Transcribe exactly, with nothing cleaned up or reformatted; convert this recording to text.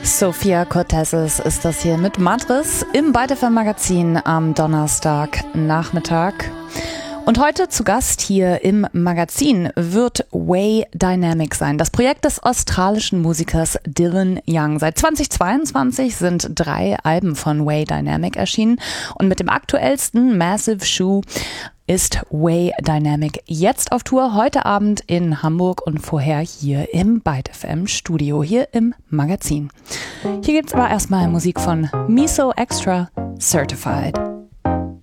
Sophia Cortezes ist das hier mit Madris im Byte F M Magazin am Donnerstagnachmittag. Und heute zu Gast hier im Magazin wird Way Dynamic sein, das Projekt des australischen Musikers Dylan Young. Seit zweitausendzweiundzwanzig sind drei Alben von Way Dynamic erschienen und mit dem aktuellsten Massive Shoe ist Way Dynamic jetzt auf Tour, heute Abend in Hamburg und vorher hier im Byte F M Studio, hier im Magazin. Hier gibt's aber erstmal Musik von Miso Extra Certified.